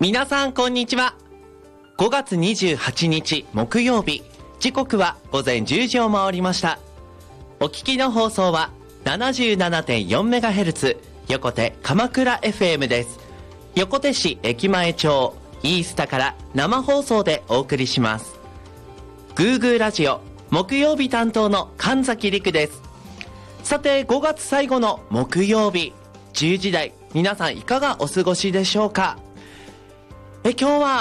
皆さんこんにちは。5月28日木曜日、時刻は午前10時を回りました。お聞きの放送は 77.4MHz 横手鎌倉 FM です。横手市駅前町イースタから生放送でお送りします。グーグーラジオ木曜日担当の神崎陸です。さて5月最後の木曜日10時台、皆さんいかがお過ごしでしょうか。今日は